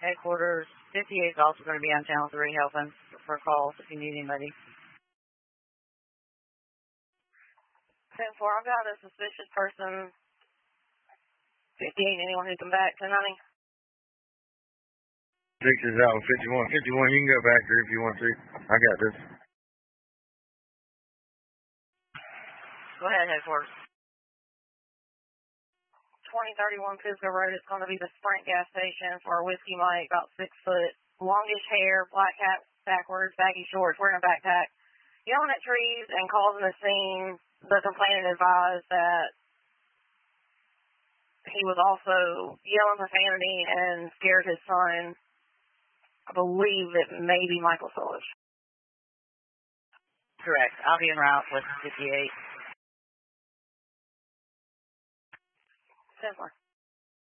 Headquarters, 58 is also going to be on channel 3 helping for calls if you need anybody. 10-4, I've got a suspicious person. 58, anyone who come back, 1090. 6 is out with 51. 51, you can go back there if you want to. I got this. Go ahead, headquarters. 2031 Pisgah Road. It's going to be the Sprint gas station for a Whiskey Mike, about 6 foot, longish hair, black hat, backwards, baggy shorts, wearing a backpack, yelling at trees and causing a scene. The complainant advised that he was also yelling profanity and scared his son. I believe it may be Michael Solich. Correct. I'll be en route with 58. 10-4.